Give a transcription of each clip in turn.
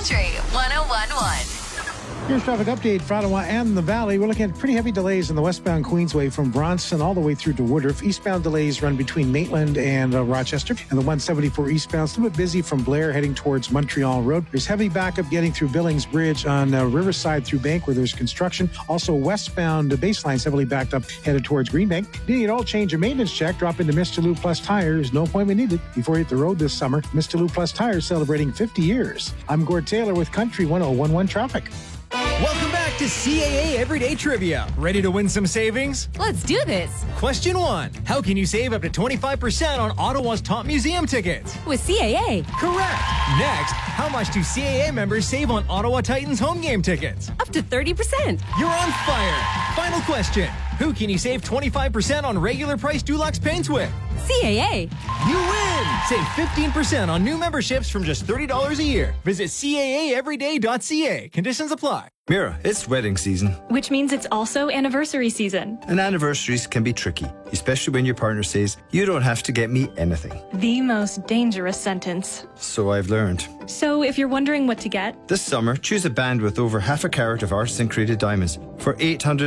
Country 101.1. Here's traffic update for Ottawa and the Valley. We're looking at pretty heavy delays in the westbound Queensway from Bronson all the way through to Woodruff. Eastbound delays run between Maitland and Rochester. And the 174 eastbound is a little bit busy from Blair heading towards Montreal Road. There's heavy backup getting through Billings Bridge on Riverside through Bank where there's construction. Also westbound baseline's heavily backed up headed towards Greenbank. Needing an oil change or maintenance check, drop into Mr. Lou Plus Tires. No appointment needed before you hit the road this summer. Mr. Lou Plus Tires celebrating 50 years. I'm Gord Taylor with Country 101.1 Traffic. Welcome back to CAA Everyday Trivia. Ready to win some savings? Let's do this. Question 1. How can you save up to 25% on Ottawa's top museum tickets? With CAA. Correct. Next, how much do CAA members save on Ottawa Titans home game tickets? Up to 30%. You're on fire. Final question. Who can you save 25% on regular price Dulux paints with? CAA. You win! Save 15% on new memberships from just $30 a year. Visit CAAeveryday.ca. Conditions apply. Mira, it's wedding season. Which means it's also anniversary season. And anniversaries can be tricky, especially when your partner says, you don't have to get me anything. The most dangerous sentence. So I've learned. So if you're wondering what to get, This summer, choose a band with over half a carat of artisan created diamonds for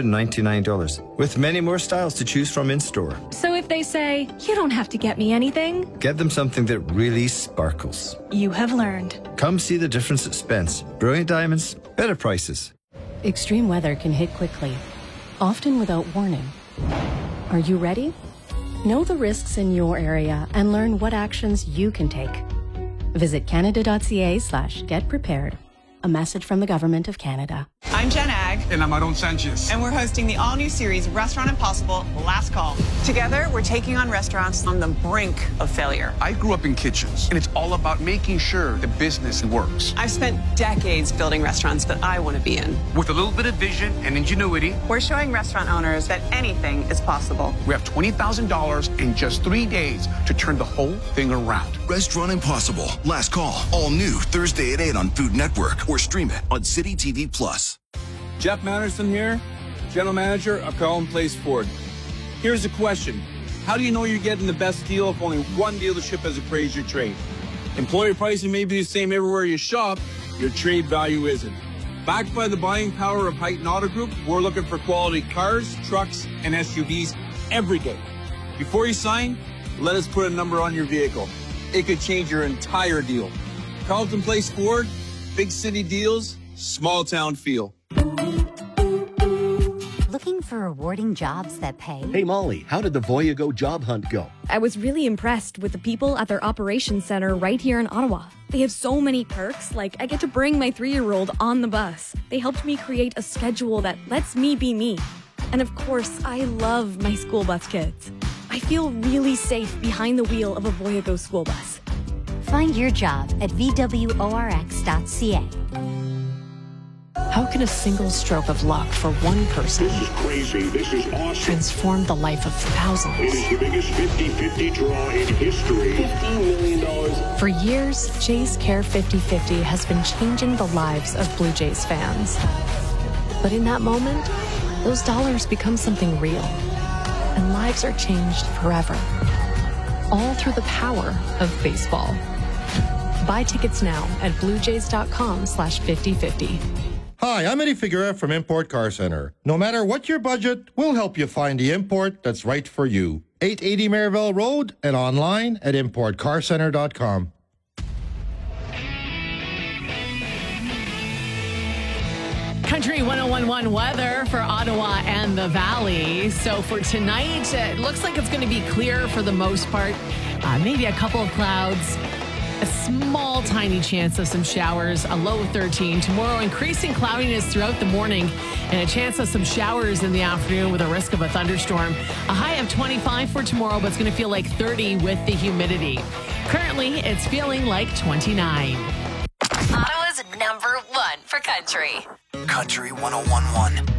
$899, with many more styles to choose from in store. so if they say, you don't have to get me anything, Get them something that really sparkles. you have learned. Come see the difference at Spence. Brilliant diamonds, better prices. Extreme weather can hit quickly, often without warning. Are you ready? Know the risks in your area and learn what actions you can take. Visit canada.ca/getprepared. A message from the Government of Canada. I'm Jen Ag. And I'm Aaron Sanchez. And we're hosting the all-new series Restaurant Impossible, Last Call. Together, we're taking on restaurants on the brink of failure. I grew up in kitchens, and it's all about making sure the business works. I've spent decades building restaurants that I want to be in. With a little bit of vision and ingenuity, We're showing restaurant owners that anything is possible. we have $20,000 in just 3 days to turn the whole thing around. Restaurant Impossible. Last Call. All new Thursday at 8 on Food Network or stream it on City TV Plus. Jeff Manderson here, General Manager of Carlton Place Ford. Here's the question. How do you know you're getting the best deal if only one dealership has appraised your trade? Employer pricing may be the same everywhere you shop. Your trade value isn't. Backed by the buying power of Heighton Auto Group, we're looking for quality cars, trucks, and SUVs every day. Before you sign, let us put a number on your vehicle. It could change your entire deal. Carlton Place Ford, big city deals, small town feel. Looking for rewarding jobs that pay? Hey, Molly, how did the Voyago job hunt go? I was really impressed with the people at their operations center right here in Ottawa. They have so many perks, like I get to bring my 3-year-old on the bus. They helped me create a schedule that lets me be me. And of course, I love my school bus kids. I feel really safe behind the wheel of a Voyago school bus. Find your job at vworx.ca. How can a single stroke of luck for one person This is crazy. This is awesome. transform the life of thousands? It is the biggest 50-50 draw in history. $50 million. For years, Jays Care 50/50 has been changing the lives of Blue Jays fans. But in that moment, those dollars become something real, and lives are changed forever. All through the power of baseball. Buy tickets now at bluejays.com/5050. Hi, I'm Eddie Figueroa from Import Car Center. No matter what your budget, we'll help you find the import that's right for you. 880 Maryville Road and online at importcarcenter.com. Country 101.1 weather for Ottawa and the Valley. So for tonight, it looks like it's going to be clear for the most part. Maybe a couple of clouds. A small, tiny chance of some showers, a low of 13. Tomorrow, increasing cloudiness throughout the morning and a chance of some showers in the afternoon with a risk of a thunderstorm. A high of 25 for tomorrow, but it's going to feel like 30 with the humidity. Currently, it's feeling like 29. Ottawa's #1 for country. Country 101.1.